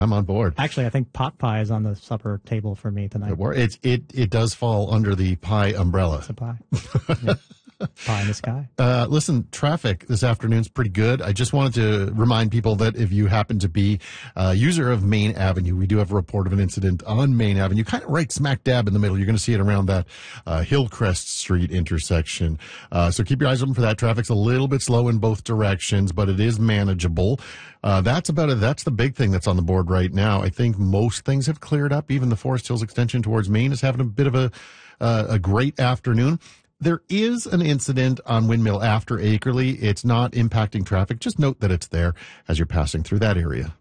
I'm on board. Actually, I think pot pie is on the supper table for me tonight. It does fall under the pie umbrella. It's a pie. Yeah. Pie in the sky. Listen, traffic this afternoon's pretty good. I just wanted to remind people that if you happen to be a user of Main Avenue, we do have a report of an incident on Main Avenue, kind of right smack dab in the middle. You're going to see it around that Hillcrest Street intersection. So keep your eyes open for that. Traffic's a little bit slow in both directions, but it is manageable. That's about it. That's the big thing that's on the board right now. I think most things have cleared up. Even the Forest Hills extension towards Maine is having a bit of a great afternoon. There is an incident on Windmill after Akerley. It's not impacting traffic. Just note that it's there as you're passing through that area.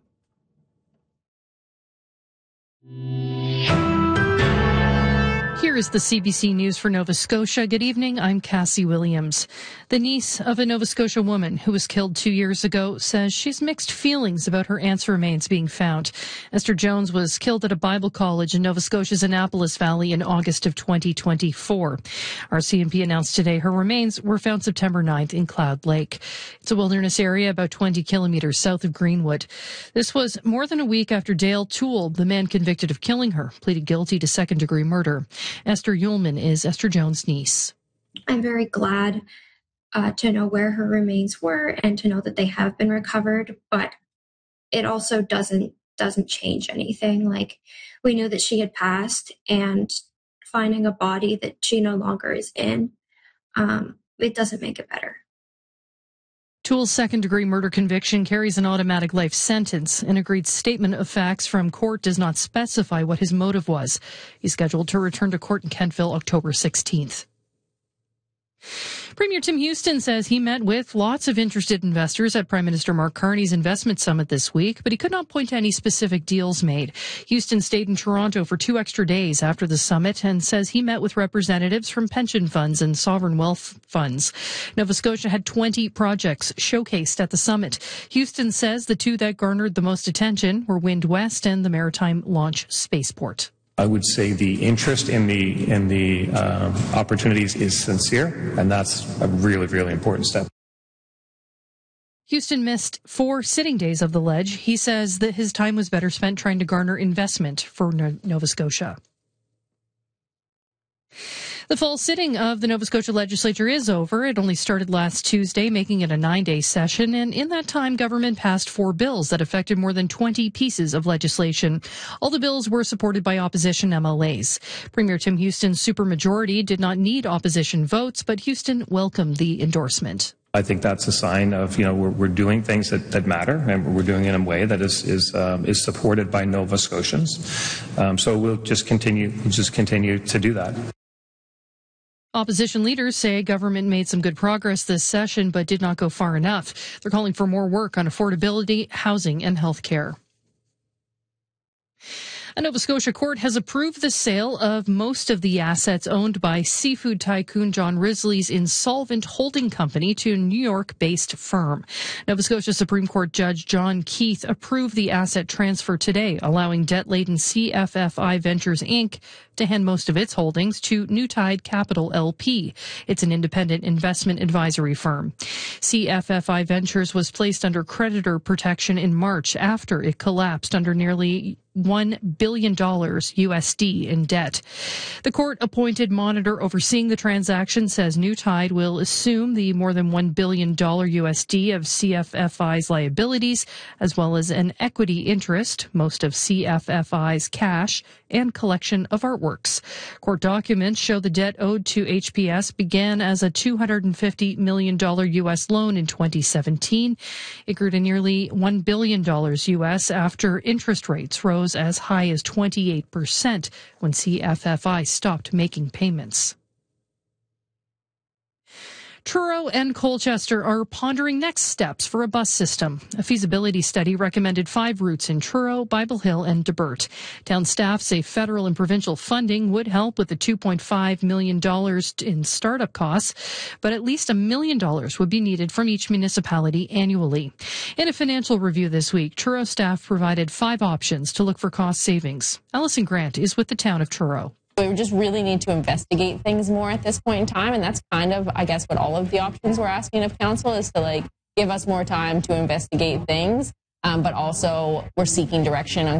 Here is the CBC News for Nova Scotia. Good evening, I'm Cassie Williams. The niece of a Nova Scotia woman who was killed 2 years ago says she's mixed feelings about her aunt's remains being found. Esther Jones was killed at a Bible college in Nova Scotia's Annapolis Valley in August of 2024. RCMP announced today her remains were found September 9th in Cloud Lake. It's a wilderness area about 20 kilometers south of Greenwood. This was more than a week after Dale Toole, the man convicted of killing her, pleaded guilty to second-degree murder. Esther Ullman is Esther Jones' niece. I'm very glad to know where her remains were and to know that they have been recovered, but it also doesn't change anything. Like, we knew that she had passed, and finding a body that she no longer is in, it doesn't make it better. Toole's second-degree murder conviction carries an automatic life sentence. An agreed statement of facts from court does not specify what his motive was. He's scheduled to return to court in Kentville October 16th. Premier Tim Houston says he met with lots of interested investors at Prime Minister Mark Carney's investment summit this week, but he could not point to any specific deals made. Houston stayed in Toronto for 2 extra days after the summit and says he met with representatives from pension funds and sovereign wealth funds. Nova Scotia had 20 projects showcased at the summit. Houston says the two that garnered the most attention were Wind West and the Maritime Launch Spaceport. I would say the interest in the opportunities is sincere, and that's a really, really important step. Houston missed 4 sitting days of the ledge. He says that his time was better spent trying to garner investment for Nova Scotia. The fall sitting of the Nova Scotia legislature is over. It only started last Tuesday, making it a 9-day session. And in that time, government passed 4 bills that affected more than 20 pieces of legislation. All the bills were supported by opposition MLAs. Premier Tim Houston's supermajority did not need opposition votes, but Houston welcomed the endorsement. I think that's a sign of, we're doing things that matter, and we're doing it in a way that is supported by Nova Scotians. So we'll just continue to do that. Opposition leaders say government made some good progress this session, but did not go far enough. They're calling for more work on affordability, housing, and health care. A Nova Scotia court has approved the sale of most of the assets owned by seafood tycoon John Risley's insolvent holding company to a New York-based firm. Nova Scotia Supreme Court Judge John Keith approved the asset transfer today, allowing debt-laden CFFI Ventures, Inc. to hand most of its holdings to New Tide Capital LP. It's an independent investment advisory firm. CFFI Ventures was placed under creditor protection in March after it collapsed under nearly $1 billion USD in debt. The court-appointed monitor overseeing the transaction says New Tide will assume the more than $1 billion USD of CFFI's liabilities, as well as an equity interest, most of CFFI's cash, and collection of artworks. Court documents show the debt owed to HPS began as a $250 million U.S. loan in 2017. It grew to nearly $1 billion U.S. after interest rates rose as high as 28% when CFFI stopped making payments. Truro and Colchester are pondering next steps for a bus system. A feasibility study recommended 5 routes in Truro, Bible Hill, and Debert. Town staff say federal and provincial funding would help with the $2.5 million in startup costs, but at least $1 million would be needed from each municipality annually. In a financial review this week, Truro staff provided 5 options to look for cost savings. Alison Grant is with the town of Truro. We just really need to investigate things more at this point in time, and that's kind of, I guess, what all of the options we're asking of council is to give us more time to investigate things. but also we're seeking direction on